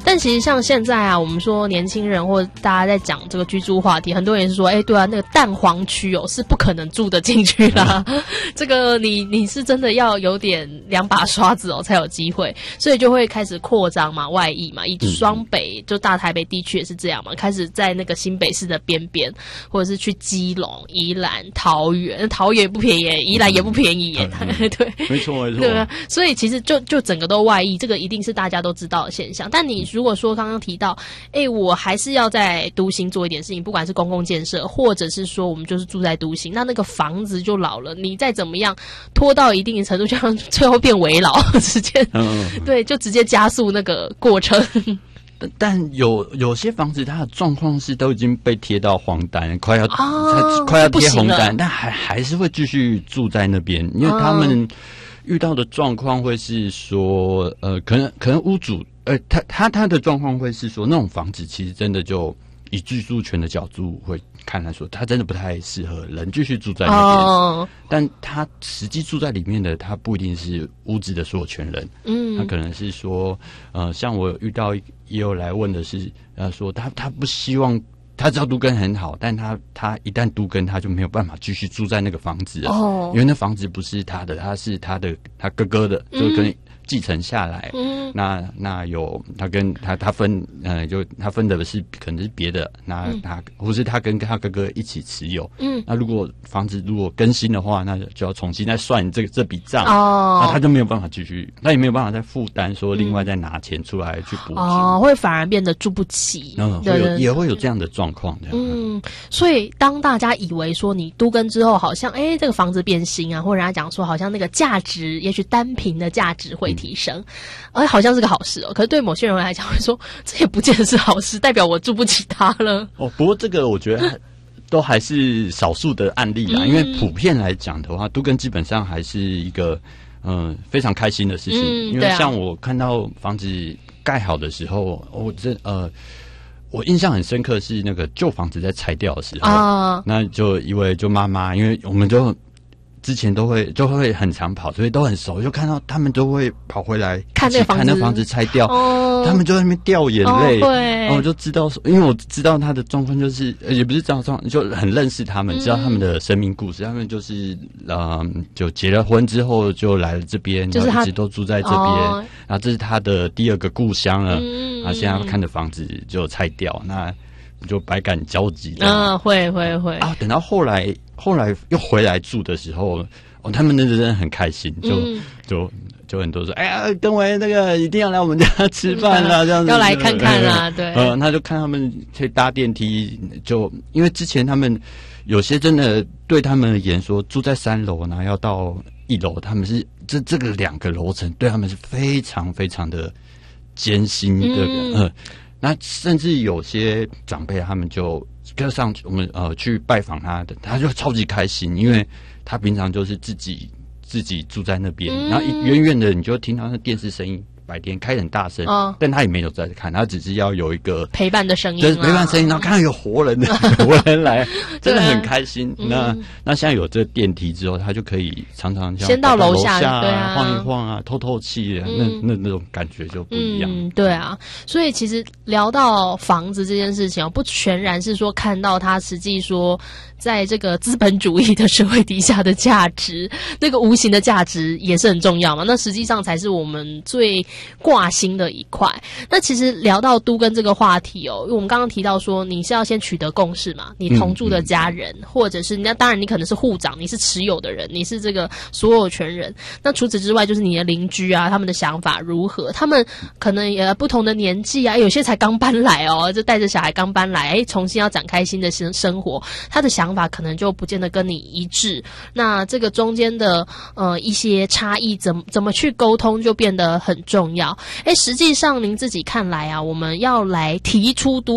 但其实像现在啊，我们说年轻人或大家在讲这个居住话题，很多人是说，对啊，那个蛋黄区是不可能住得进去啦。这个你是真的要有点2把刷子才有机会，所以就会开始扩张嘛，外溢嘛。以双北就大台北地区也是这样嘛，开始在那个新北市的边边，或者是去基隆、宜兰、桃园也不便宜，宜兰也不便宜耶。对， 没错。 对啊，所以其实就整个都外溢，这个一定是大家都知道的现象。但你如果说刚刚提到，我还是要在都心做一点事情，不管是公共建设，或者是说我们就是住在都心，那个房子就老了，你再怎么样拖到一定的程度，就让最后变危老，直接对，就直接加速那个过程。 但有些房子它的状况是都已经被贴到黄单，快要贴红单，但还是会继续住在那边，因为他们遇到的状况会是说，可能屋主，他的状况会是说，那种房子其实真的就以居住权的角度会看来说，他真的不太适合人继续住在那边。但他实际住在里面的，他不一定是屋子的所有权人。他可能是说，像我遇到也有来问的是，说他不希望。他知道都更很好，但他一旦都更，他就没有办法继续住在那个房子了。因为那房子不是他的，他是他哥哥的，就跟继承下来。那有他跟他分，就他分的是可能是别的，那他或是他跟他哥哥一起持有。那如果房子如果更新的话，那就要重新再算这笔账。那他就没有办法继续，他也没有办法再负担说另外再拿钱出来去补助。 会反而变得住不起。 也会有这样的状况。 所以当大家以为说你都更之后，好像这个房子变新啊，或者人家讲说好像那个价值，也许单坪的价值会提升，好像是个好事可是对某些人来讲会说，这也不见得是好事，代表我住不起它了。 不过这个我觉得都还是少数的案例啦，因为普遍来讲的话，都更基本上还是一个非常开心的事情。因为像我看到房子盖好的时候，我印象很深刻是那个旧房子在拆掉的时候，那就因为就妈妈，因为我们就之前就会很常跑，所以都很熟，就看到他们都会跑回来看那房子拆掉，他们就在那边掉眼泪，然后我就知道说，因为我知道他的状况就是，也不是这样状况，就很认识他们，知道他们的生命故事，他们就是就结了婚之后就来了这边，就是然后一直都住在这边，然后这是他的第2个故乡了，然后现在看的房子就拆掉，那就百感交集的。 会等到后来又回来住的时候，他们真的很开心，就很多说，跟我那个一定要来我们家吃饭啦，这样子要来看看啦，对。 他就看他们去搭电梯，就因为之前他们有些真的对他们而言说，住在3楼然后要到1楼，他们是这个2个楼层对他们是非常非常的艰辛的。那甚至有些长辈他们就跟上我们去拜访他的，他就超级开心，因为他平常就是自己住在那边，然后远远的你就听到那电视声音，白天开很大声，但他也没有在看，他只是要有一个陪伴的声音， 陪伴声音，然后看到有活人来，真的很开心。那现在有这电梯之后，他就可以常常先到楼下，对啊，晃一晃啊，透气啊，那种感觉就不一样。 对啊，所以其实聊到房子这件事情不全然是说看到它实际说在这个资本主义的社会底下的价值，那个无形的价值也是很重要嘛。那实际上才是我们最挂心的一块。那其实聊到都更这个话题因为我们刚刚提到说你是要先取得共识嘛，你同住的家人，或者是那当然你可能是户长，你是持有的人，你是这个所有权人。那除此之外就是你的邻居啊，他们的想法如何，他们可能也不同的年纪啊，有些才刚搬来就带着小孩刚搬来，重新要展开新的生活，他的想法可能就不见得跟你一致。那这个中间的一些差异怎么去沟通就变得很重要。实际上您自己看来啊，我们要来提出都